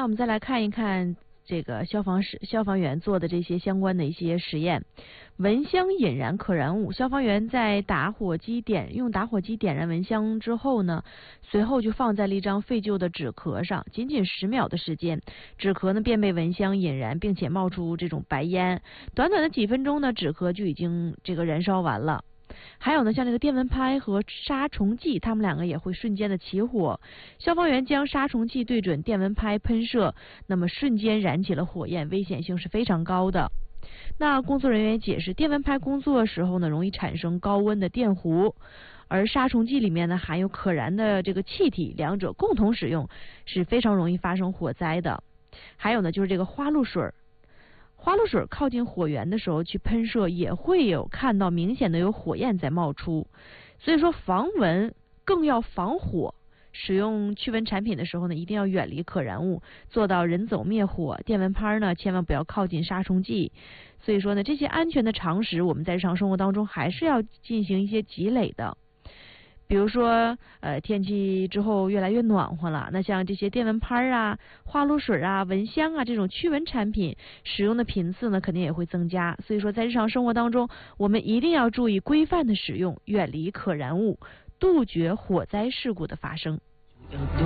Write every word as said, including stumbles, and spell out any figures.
我们再来看一看这个消防室消防员做的这些相关的一些实验。蚊香引燃可燃物，消防员在打火机点用打火机点燃蚊香之后呢，随后就放在了一张废旧的纸壳上，仅仅十秒的时间，纸壳呢便被蚊香引燃，并且冒出这种白烟。短短的几分钟呢，纸壳就已经这个燃烧完了。还有呢，像这个电蚊拍和杀虫剂，它们两个也会瞬间的起火。消防员将杀虫剂对准电蚊拍喷射，那么瞬间燃起了火焰，危险性是非常高的。那工作人员解释，电蚊拍工作时候呢，容易产生高温的电弧，而杀虫剂里面呢含有可燃的这个气体，两者共同使用是非常容易发生火灾的。还有呢，就是这个花露水。花露水靠近火源的时候去喷射，也会有看到明显的有火焰在冒出。所以说防蚊更要防火，使用驱蚊产品的时候呢，一定要远离可燃物，做到人走灭火。电蚊拍呢，千万不要靠近杀虫剂。所以说呢，这些安全的常识，我们在日常生活当中还是要进行一些积累的。比如说，呃，天气之后越来越暖和了，那像这些电蚊拍啊、花露水啊、蚊香啊这种驱蚊产品使用的频次呢，肯定也会增加。所以说，在日常生活当中，我们一定要注意规范的使用，远离可燃物，杜绝火灾事故的发生。